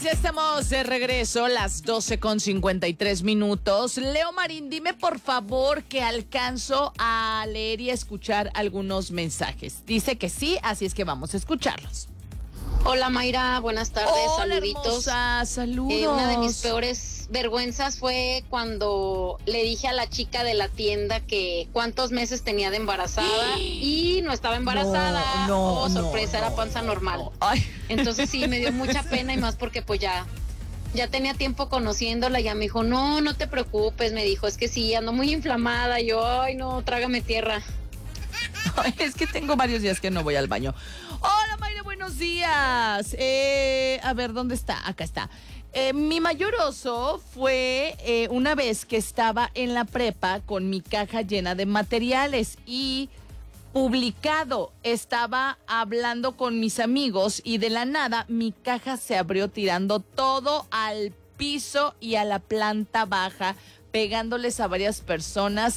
Ya estamos de regreso, las 12:53. Leo Marín, dime por favor que alcanzo a leer y a escuchar algunos mensajes. Dice que sí, así es que vamos a escucharlos. Hola Mayra, buenas tardes, Hola, saluditos. hermosa, saludos. Una de mis peores vergüenzas fue cuando le dije a la chica de la tienda que cuántos meses tenía de embarazada y no estaba embarazada. Sorpresa, era panza normal. No. Ay. Entonces sí, me dio mucha pena y más porque pues ya tenía tiempo conociéndola y ya me dijo, no te preocupes, me dijo, es que sí, ando muy inflamada. Y yo, ay no, trágame tierra. Es que tengo varios días que no voy al baño. Hola Mayra, buenos días. A ver, ¿dónde está? Acá está. Mi mayor oso fue una vez que estaba en la prepa con mi caja llena de materiales y publicado. Estaba hablando con mis amigos y de la nada mi caja se abrió tirando todo al piso y a la planta baja, pegándoles a varias personas